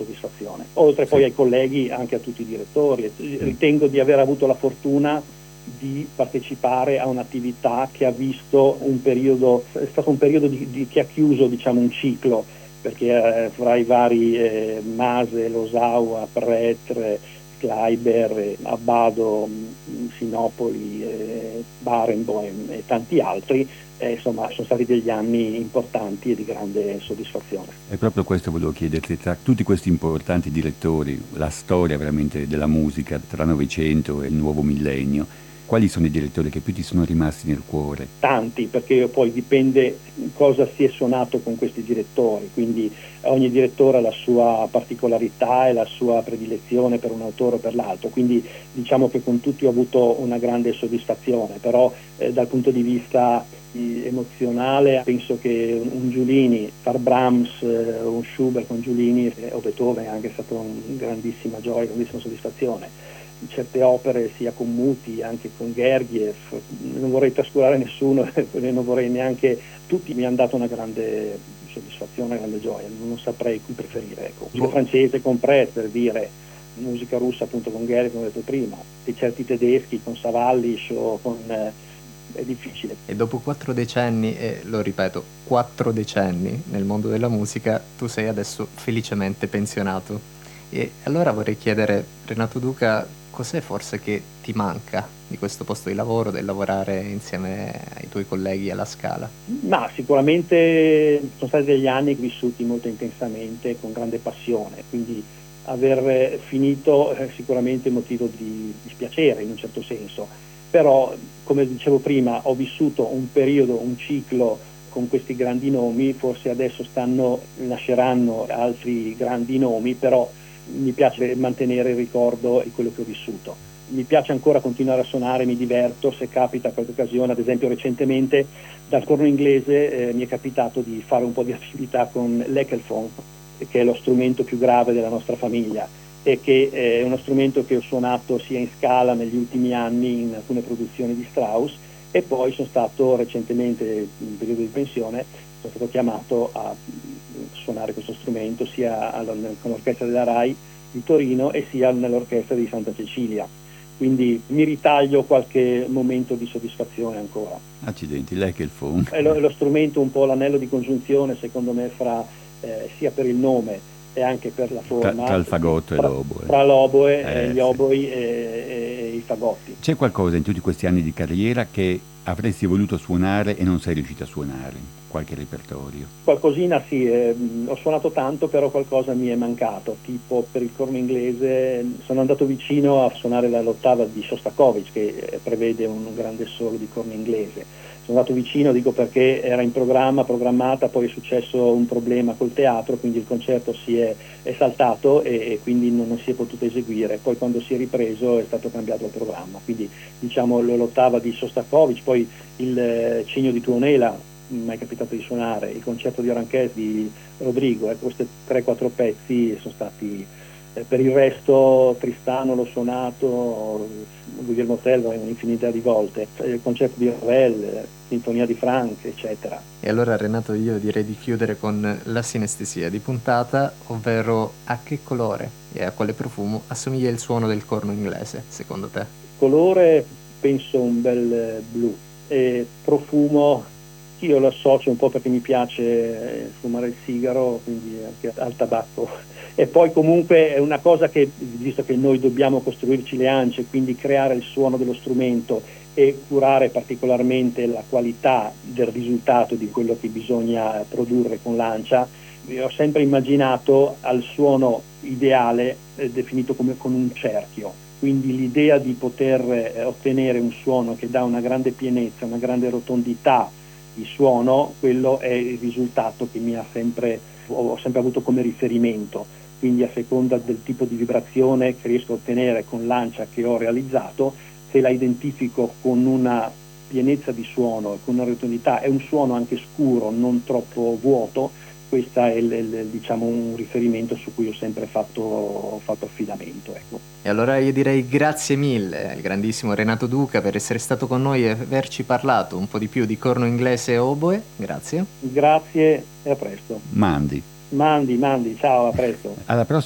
soddisfazione. Oltre poi ai colleghi, anche a tutti i direttori. Ritengo di aver avuto la fortuna di partecipare a un'attività che ha visto un periodo, è stato un periodo che ha chiuso, diciamo, un ciclo, perché fra i vari Mase, Losaua, Pretre, Kleiber, Abbado, Sinopoli, Barenboim e tanti altri, insomma sono stati degli anni importanti e di grande soddisfazione. E proprio questo volevo chiederti, tra tutti questi importanti direttori, la storia veramente della musica tra Novecento e il nuovo millennio, quali sono i direttori che più ti sono rimasti nel cuore? Tanti, perché poi dipende cosa si è suonato con questi direttori, quindi ogni direttore ha la sua particolarità e la sua predilezione per un autore o per l'altro, quindi diciamo che con tutti ho avuto una grande soddisfazione, però dal punto di vista emozionale penso che un Giulini, far Brahms, un Schubert con Giulini o Beethoven anche è stata una grandissima gioia, grandissima soddisfazione. Certe opere sia con Muti, anche con Gergiev, non vorrei trascurare nessuno, non vorrei neanche, tutti mi hanno dato una grande soddisfazione, una grande gioia, non saprei cui preferire. Ecco. Musica francese con Prez, per dire, musica russa appunto con Gergiev, come ho detto prima, e certi tedeschi con Savallisch o con... è difficile. E dopo 4 decenni, e lo ripeto, 4 decenni nel mondo della musica, tu sei adesso felicemente pensionato. E allora vorrei chiedere, Renato Duca, cos'è forse che ti manca di questo posto di lavoro, del lavorare insieme ai tuoi colleghi alla Scala? Ma sicuramente sono stati degli anni vissuti molto intensamente, con grande passione, quindi aver finito è sicuramente motivo di dispiacere in un certo senso, però come dicevo prima ho vissuto un periodo, un ciclo con questi grandi nomi, forse adesso nasceranno altri grandi nomi, però mi piace mantenere il ricordo di quello che ho vissuto. Mi piace ancora continuare a suonare, mi diverto, se capita qualche occasione, ad esempio recentemente dal corno inglese mi è capitato di fare un po' di attività con l'Ekelphone, che è lo strumento più grave della nostra famiglia e che è uno strumento che ho suonato sia in Scala negli ultimi anni in alcune produzioni di Strauss e poi sono stato recentemente, in periodo di pensione, sono stato chiamato a suonare questo strumento sia con l'orchestra della RAI di Torino e sia nell'orchestra di Santa Cecilia. Quindi mi ritaglio qualche momento di soddisfazione ancora. Accidenti, lei che il phone. È lo strumento, un po' l'anello di congiunzione, secondo me, sia per il nome e anche per la forma. Tra il fagotto e l'oboe. Tra l'oboe, gli oboi e i fagotti. C'è qualcosa in tutti questi anni di carriera che avresti voluto suonare e non sei riuscito a suonare? Qualche repertorio? Qualcosina sì, ho suonato tanto, però qualcosa mi è mancato, tipo per il corno inglese sono andato vicino a suonare l'ottava di Shostakovich che prevede un grande solo di corno inglese. Sono andato vicino, dico perché era in programmata, poi è successo un problema col teatro, quindi il concerto è saltato e quindi non si è potuto eseguire. Poi quando si è ripreso è stato cambiato il programma, quindi diciamo l'ottava di Shostakovich, poi il Cigno di Tuonela, mi è capitato di suonare, il concerto di Aranjuez di Rodrigo, questi 3-4 pezzi sono stati, per il resto Tristano l'ho suonato, Guglielmo Tell un'infinità di volte, il concerto di Ravel, Sinfonia di Franck, eccetera. E allora Renato, io direi di chiudere con la sinestesia di puntata, ovvero a che colore e a quale profumo assomiglia il suono del corno inglese, secondo te? Colore penso un bel blu, e profumo io lo associo un po' perché mi piace fumare il sigaro, quindi anche al tabacco. E poi comunque è una cosa che, visto che noi dobbiamo costruirci le ance, quindi creare il suono dello strumento e curare particolarmente la qualità del risultato di quello che bisogna produrre con l'ancia, ho sempre immaginato al suono ideale definito come con un cerchio. Quindi l'idea di poter ottenere un suono che dà una grande pienezza, una grande rotondità di suono, quello è il risultato che ho sempre avuto come riferimento. Quindi a seconda del tipo di vibrazione che riesco a ottenere con l'ancia che ho realizzato, se la identifico con una pienezza di suono e con una rotondità, è un suono anche scuro, non troppo vuoto, questo è diciamo un riferimento su cui ho sempre fatto affidamento. Ecco. E allora io direi grazie mille al grandissimo Renato Duca per essere stato con noi e averci parlato un po' di più di corno inglese e oboe. Grazie. Grazie e a presto. Mandi. Mandi, ciao, a presto. Alla prossima.